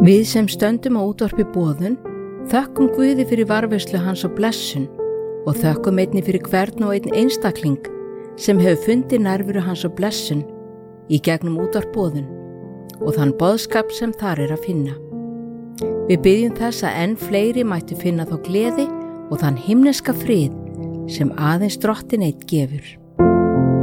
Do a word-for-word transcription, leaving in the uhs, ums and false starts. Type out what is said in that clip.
Við sem stöndum á útvarpi boðun þökkum Guði fyrir varðveislu hans og blessun og þökkum einnig fyrir hvern og einn einstakling sem hefur fundið nærveru hans og blessun í gegnum útvarp boðun og þann boðskap sem þar er að finna. Við biðjum þess að enn fleiri mættu finna þá gleði og þann himneska frið sem aðeins Drottinn einn gefur.